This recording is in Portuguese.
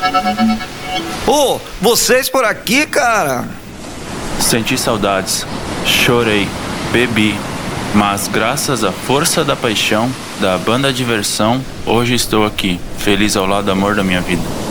Ô, vocês por aqui, cara? Senti saudades, chorei, bebi, mas graças à força da paixão, da banda Diversão, hoje estou aqui, feliz ao lado do amor da minha vida.